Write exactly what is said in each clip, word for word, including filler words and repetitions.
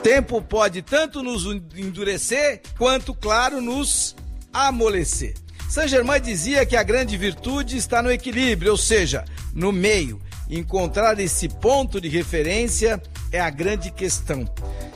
tempo pode tanto nos endurecer, quanto, claro, nos amolecer. Saint-Germain dizia que a grande virtude está no equilíbrio, ou seja, no meio. Encontrar esse ponto de referência é a grande questão.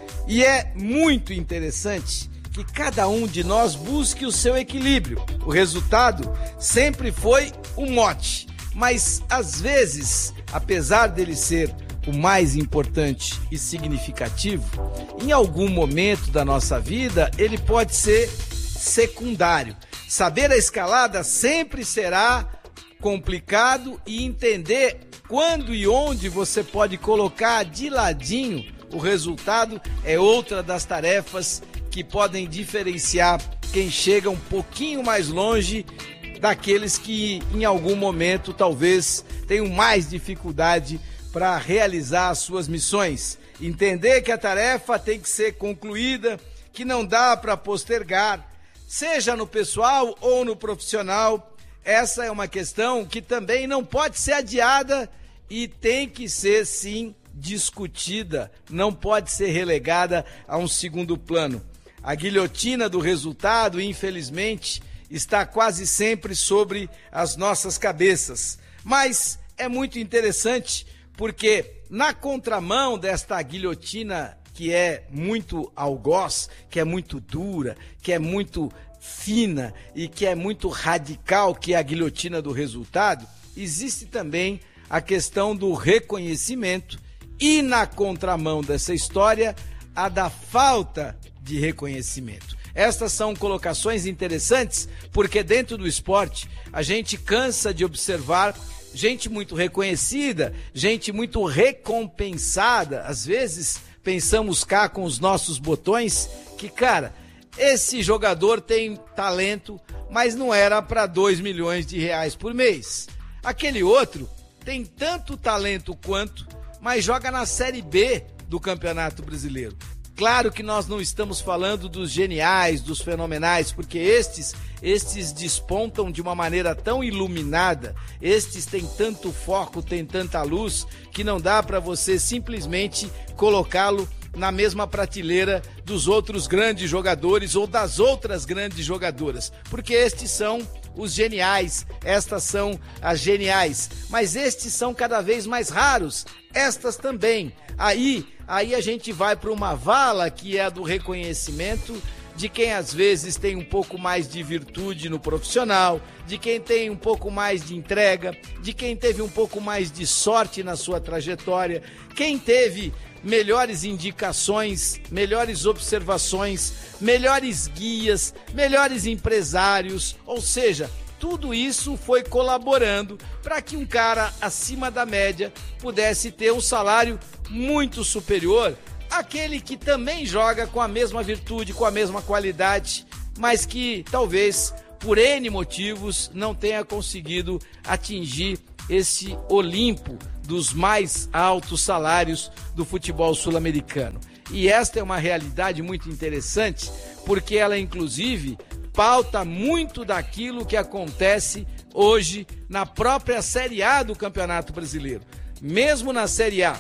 E é muito interessante que cada um de nós busque o seu equilíbrio. O resultado sempre foi o mote, mas às vezes, apesar dele ser o mais importante e significativo, em algum momento da nossa vida ele pode ser secundário. Saber a escalada sempre será complicado e entender quando e onde você pode colocar de ladinho o resultado é outra das tarefas que podem diferenciar quem chega um pouquinho mais longe daqueles que em algum momento talvez tenham mais dificuldade para realizar as suas missões. Entender que a tarefa tem que ser concluída, que não dá para postergar, seja no pessoal ou no profissional. Essa é uma questão que também não pode ser adiada e tem que ser, sim, discutida, não pode ser relegada a um segundo plano. A guilhotina do resultado, infelizmente, está quase sempre sobre as nossas cabeças. Mas é muito interessante porque, na contramão desta guilhotina que é muito algoz, que é muito dura, que é muito fina e que é muito radical, que é a guilhotina do resultado, existe também a questão do reconhecimento e, na contramão dessa história, a da falta de reconhecimento. Estas são colocações interessantes porque dentro do esporte a gente cansa de observar gente muito reconhecida, gente muito recompensada. Às vezes pensamos cá com os nossos botões que, cara, esse jogador tem talento, mas não era para dois milhões de reais por mês. Aquele outro tem tanto talento quanto, mas joga na Série B do Campeonato Brasileiro. Claro que nós não estamos falando dos geniais, dos fenomenais, porque estes, estes despontam de uma maneira tão iluminada, estes têm tanto foco, têm tanta luz, que não dá para você simplesmente colocá-lo na mesma prateleira dos outros grandes jogadores ou das outras grandes jogadoras, porque estes são os geniais, estas são as geniais, mas estes são cada vez mais raros, estas também. Aí, aí a gente vai para uma vala que é a do reconhecimento de quem às vezes tem um pouco mais de virtude no profissional, de quem tem um pouco mais de entrega, de quem teve um pouco mais de sorte na sua trajetória, quem teve melhores indicações, melhores observações, melhores guias, melhores empresários, ou seja, tudo isso foi colaborando para que um cara acima da média pudesse ter um salário muito superior àquele que também joga com a mesma virtude, com a mesma qualidade, mas que talvez por N motivos não tenha conseguido atingir esse Olimpo dos mais altos salários do futebol sul-americano. E esta é uma realidade muito interessante, porque ela inclusive pauta muito daquilo que acontece hoje na própria Série A do Campeonato Brasileiro. Mesmo na Série A,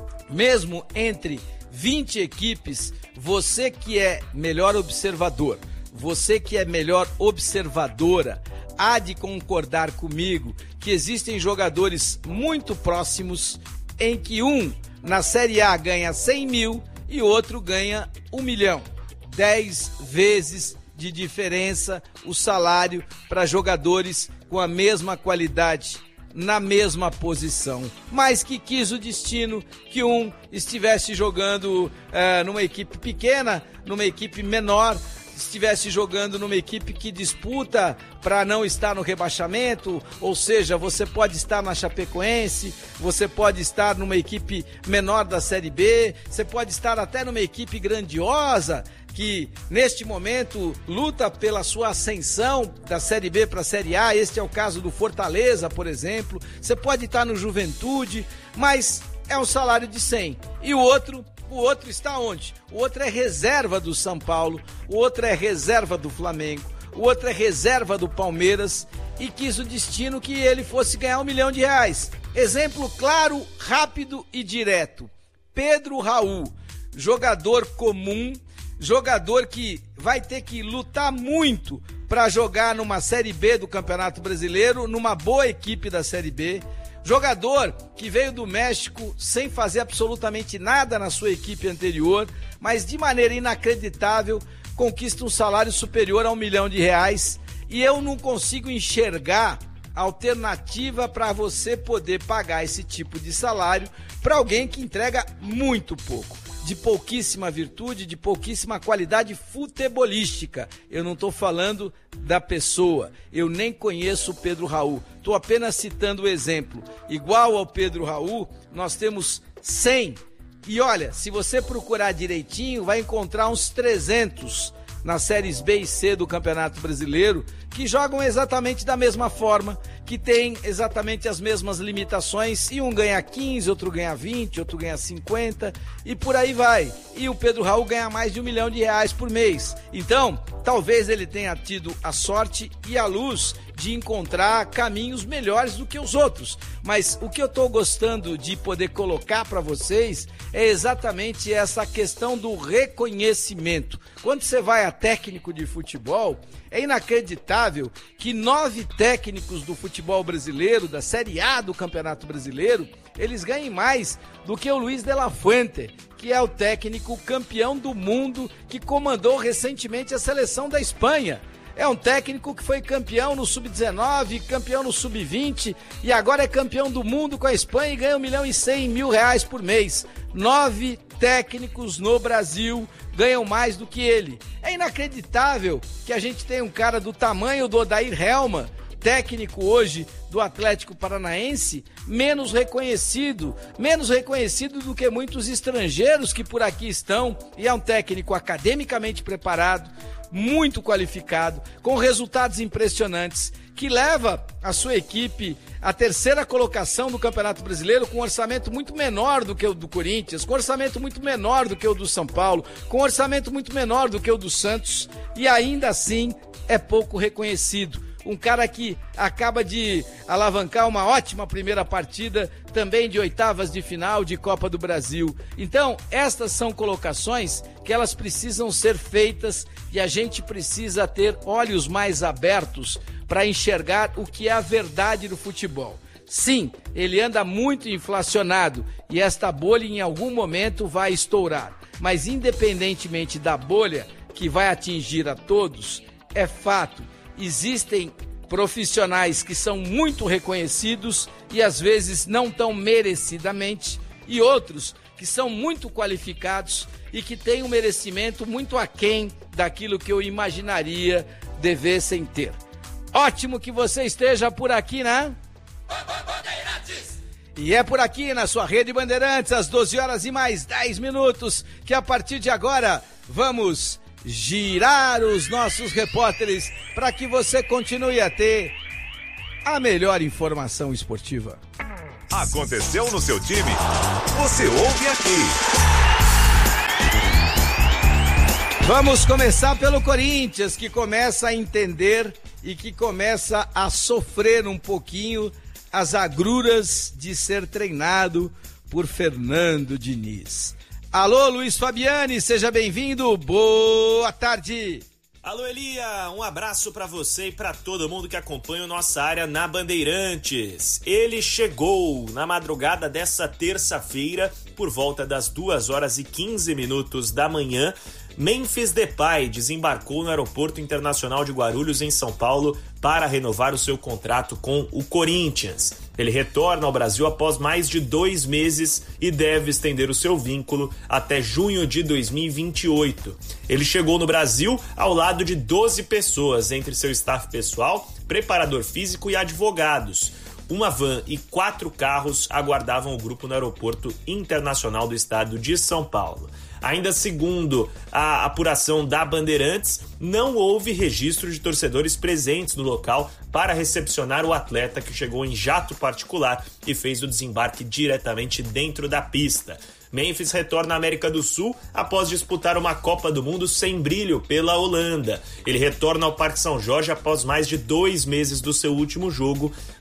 mesmo entre vinte equipes, você que é melhor observador, você que é melhor observadora, há de concordar comigo que existem jogadores muito próximos em que um na Série A ganha cem mil e outro ganha um milhão. Dez vezes de diferença o salário para jogadores com a mesma qualidade, na mesma posição, mas que quis o destino que um estivesse jogando uh, numa equipe pequena, numa equipe menor, estivesse jogando numa equipe que disputa para não estar no rebaixamento, ou seja, você pode estar na Chapecoense, você pode estar numa equipe menor da Série B, você pode estar até numa equipe grandiosa, que neste momento luta pela sua ascensão da Série B para a Série A. Este é o caso do Fortaleza, por exemplo. Você pode estar no Juventude, mas é um salário de cem. E o outro, o outro está onde? O outro é reserva do São Paulo, o outro é reserva do Flamengo, o outro é reserva do Palmeiras e quis o destino que ele fosse ganhar um milhão de reais. Exemplo claro, rápido e direto. Pedro Raul jogador comum, jogador que vai ter que lutar muito para jogar numa Série B do Campeonato Brasileiro, numa boa equipe da Série B. Jogador que veio do México sem fazer absolutamente nada na sua equipe anterior, mas de maneira inacreditável conquista um salário superior a um milhão de reais. E eu não consigo enxergar alternativa para você poder pagar esse tipo de salário para alguém que entrega muito pouco, de pouquíssima virtude, de pouquíssima qualidade futebolística. Eu não estou falando da pessoa, eu nem conheço o Pedro Raul, estou apenas citando o exemplo. Igual ao Pedro Raul, nós temos cem, e olha, se você procurar direitinho, vai encontrar uns trezentos nas séries B e C do Campeonato Brasileiro, que jogam exatamente da mesma forma, que tem exatamente as mesmas limitações, e um ganha quinze, outro ganha vinte, outro ganha cinquenta, e por aí vai. E o Pedro Raul ganha mais de um milhão de reais por mês. Então, talvez ele tenha tido a sorte e a luz de encontrar caminhos melhores do que os outros. Mas o que eu estou gostando de poder colocar para vocês é exatamente essa questão do reconhecimento. Quando você vai a técnico de futebol, é inacreditável que nove técnicos do futebol brasileiro, da Série A do Campeonato Brasileiro, eles ganhem mais do que o Luiz de la Fuente, que é o técnico campeão do mundo que comandou recentemente a seleção da Espanha. É um técnico que foi campeão no sub dezenove, campeão no sub vinte e agora é campeão do mundo com a Espanha e ganha um milhão e cem mil reais por mês. Nove técnicos no Brasil ganham mais do que ele. É inacreditável que a gente tenha um cara do tamanho do Odair Hellmann, técnico hoje do Atlético Paranaense, menos reconhecido, menos reconhecido do que muitos estrangeiros que por aqui estão, e é um técnico academicamente preparado, muito qualificado, com resultados impressionantes, que leva a sua equipe à terceira colocação do Campeonato Brasileiro com um orçamento muito menor do que o do Corinthians, com um orçamento muito menor do que o do São Paulo, com um orçamento muito menor do que o do Santos, e ainda assim é pouco reconhecido. Um cara que acaba de alavancar uma ótima primeira partida, também de oitavas de final de Copa do Brasil. Então, estas são colocações que elas precisam ser feitas e a gente precisa ter olhos mais abertos para enxergar o que é a verdade do futebol. Sim, ele anda muito inflacionado e esta bolha em algum momento vai estourar. Mas independentemente da bolha que vai atingir a todos, é fato. Existem profissionais que são muito reconhecidos e às vezes não tão merecidamente, e outros que são muito qualificados e que têm um merecimento muito aquém daquilo que eu imaginaria devessem ter. Ótimo que você esteja por aqui, né? E é por aqui na sua Rede Bandeirantes, às doze horas e mais dez minutos, que a partir de agora vamos girar os nossos repórteres para que você continue a ter a melhor informação esportiva. Aconteceu no seu time? Você ouve aqui. Vamos começar pelo Corinthians, que começa a entender e que começa a sofrer um pouquinho as agruras de ser treinado por Fernando Diniz. Alô, Luiz Fabiani, seja bem-vindo, boa tarde. Alô, Elia, um abraço pra você e pra todo mundo que acompanha a nossa área na Bandeirantes. Ele chegou na madrugada dessa terça-feira, por volta das duas horas e quinze minutos da manhã. Memphis Depay desembarcou no Aeroporto Internacional de Guarulhos, em São Paulo, para renovar o seu contrato com o Corinthians. Ele retorna ao Brasil após mais de dois meses e deve estender o seu vínculo até junho de dois mil e vinte e oito. Ele chegou no Brasil ao lado de doze pessoas, entre seu staff pessoal, preparador físico e advogados. Uma van e quatro carros aguardavam o grupo no Aeroporto Internacional do Estado de São Paulo. Ainda segundo a apuração da Bandeirantes, não houve registro de torcedores presentes no local para recepcionar o atleta, que chegou em jato particular e fez o desembarque diretamente dentro da pista. Memphis retorna à América do Sul após disputar uma Copa do Mundo sem brilho pela Holanda. Ele retorna ao Parque São Jorge após mais de dois meses do seu último jogo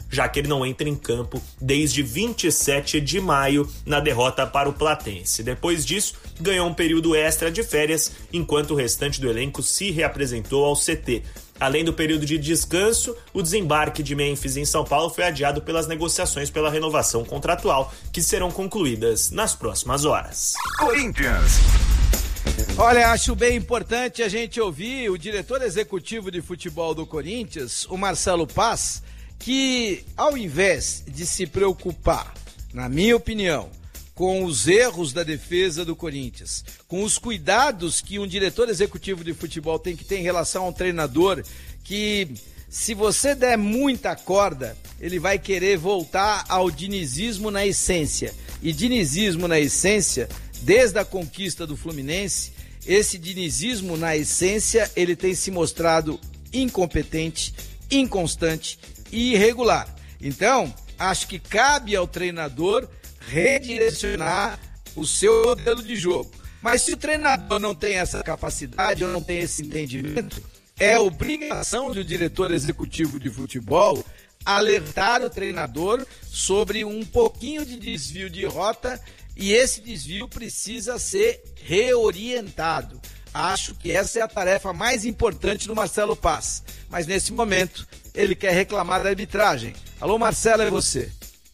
já que ele não entra em campo desde vinte e sete de maio na derrota para o Platense. Depois disso, ganhou um período extra de férias, enquanto o restante do elenco se reapresentou ao C T. Além do período de descanso, o desembarque de Memphis em São Paulo foi adiado pelas negociações pela renovação contratual, que serão concluídas nas próximas horas. Corinthians. Olha, acho bem importante a gente ouvir o diretor executivo de futebol do Corinthians, o Marcelo Paz, que ao invés de se preocupar, na minha opinião, com os erros da defesa do Corinthians, com os cuidados que um diretor executivo de futebol tem que ter em relação a um treinador que, se você der muita corda, ele vai querer voltar ao dinizismo na essência. E dinizismo na essência, desde a conquista do Fluminense, esse dinizismo na essência, ele tem se mostrado incompetente, inconstante e irregular. Então, acho que cabe ao treinador redirecionar o seu modelo de jogo. Mas se o treinador não tem essa capacidade ou não tem esse entendimento, é obrigação do diretor executivo de futebol alertar o treinador sobre um pouquinho de desvio de rota, e esse desvio precisa ser reorientado. Acho que essa é a tarefa mais importante do Marcelo Paz. Mas nesse momento, ele quer reclamar da arbitragem. Alô, Marcelo, é você.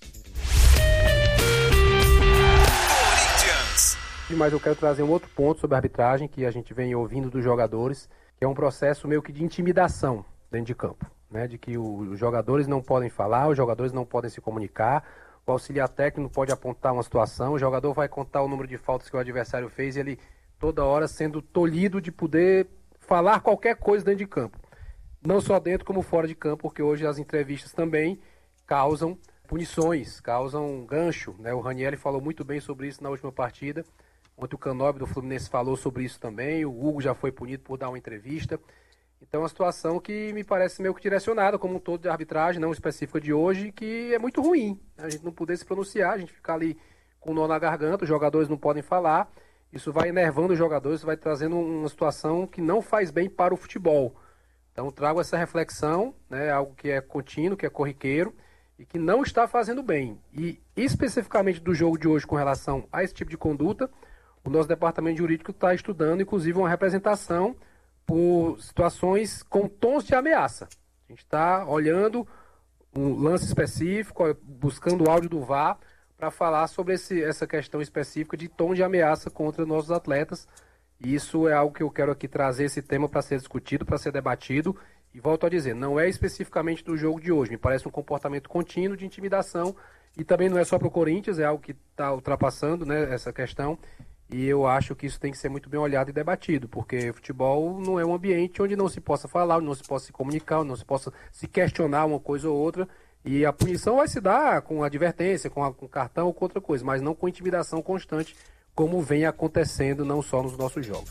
Mas eu quero trazer um outro ponto sobre a arbitragem que a gente vem ouvindo dos jogadores, que é um processo meio que de intimidação dentro de campo, né? De que os jogadores não podem falar, os jogadores não podem se comunicar, o auxiliar técnico pode apontar uma situação, o jogador vai contar o número de faltas que o adversário fez e ele toda hora sendo tolhido de poder falar qualquer coisa dentro de campo. Não só dentro como fora de campo, porque hoje as entrevistas também causam punições, causam gancho, né? O Ranieri falou muito bem sobre isso na última partida. Ontem o Canóbio do Fluminense falou sobre isso também, o Hugo já foi punido por dar uma entrevista. Então é uma situação que me parece meio que direcionada, como um todo de arbitragem, não específica de hoje, que é muito ruim. A gente não poder se pronunciar, a gente ficar ali com o nó na garganta, os jogadores não podem falar, isso vai enervando os jogadores, vai trazendo uma situação que não faz bem para o futebol. Então trago essa reflexão, né, algo que é contínuo, que é corriqueiro, e que não está fazendo bem. E especificamente do jogo de hoje com relação a esse tipo de conduta, o nosso departamento jurídico está estudando, inclusive, uma representação por situações com tons de ameaça. A gente está olhando um lance específico, buscando o áudio do V A R para falar sobre esse, essa questão específica de tom de ameaça contra nossos atletas. E isso é algo que eu quero aqui trazer esse tema para ser discutido, para ser debatido. E volto a dizer, não é especificamente do jogo de hoje. Me parece um comportamento contínuo de intimidação. E também não é só para o Corinthians, é algo que está ultrapassando, né, essa questão. E eu acho que isso tem que ser muito bem olhado e debatido, porque futebol não é um ambiente onde não se possa falar, onde não se possa se comunicar, onde não se possa se questionar uma coisa ou outra. E a punição vai se dar com advertência, com, a, com cartão ou com outra coisa, mas não com intimidação constante, como vem acontecendo não só nos nossos jogos.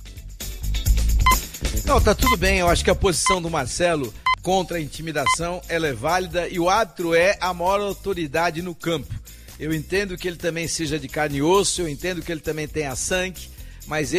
Não, tá tudo bem, eu acho que a posição do Marcelo contra a intimidação ela é válida e o árbitro é a maior autoridade no campo. Eu entendo que ele também seja de carne e osso, eu entendo que ele também tenha sangue, mas ele